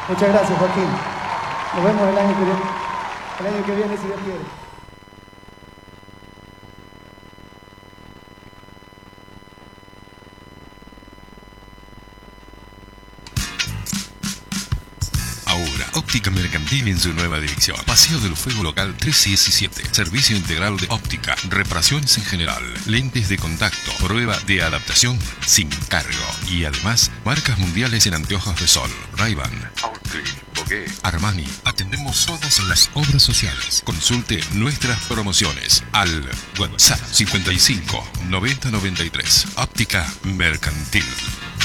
Muchas gracias, Joaquín. Nos vemos el año que viene. El año que viene, si Dios quiere. Ahora, Óptica Mercantil en su nueva dirección. Paseo del Fuego Local 317. Servicio integral de óptica, reparaciones en general, lentes de contacto, prueba de adaptación sin cargo. Y además, marcas mundiales en anteojos de sol. Ray-Ban, Oakley, Bogué, Armani. Atendemos todas las obras sociales. Consulte nuestras promociones al WhatsApp 55 90 93. Óptica Mercantil.